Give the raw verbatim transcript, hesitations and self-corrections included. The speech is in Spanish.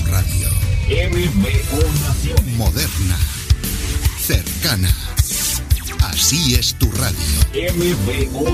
radio. M B O Naciones. Moderna. Cercana. Así es tu radio. M B O